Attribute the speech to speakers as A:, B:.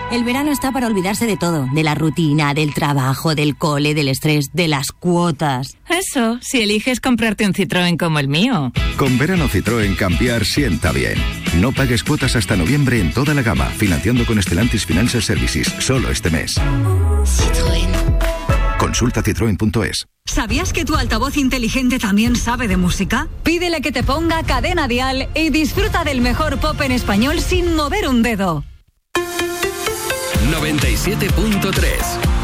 A: El verano está para olvidarse de todo, de la rutina, del trabajo, del cole, del estrés, de las cuotas.
B: Eso, si eliges comprarte un Citroën como el mío.
C: Con verano Citroën cambiar sienta bien. No pagues cuotas hasta noviembre en toda la gama, financiando con Stellantis Financial Services, solo este mes. Citroën. Consulta citroen.es.
D: ¿Sabías que tu altavoz inteligente también sabe de música? Pídele que te ponga Cadena Dial y disfruta del mejor pop en español sin mover un dedo.
E: 97.3